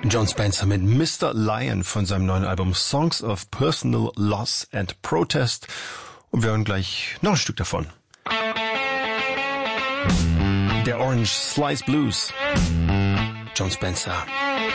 Jon Spencer mit Mr. Lion von seinem neuen Album Songs of Personal Loss and Protest. Und wir hören gleich noch ein Stück davon. Der Orange Slice Blues. Jon Spencer.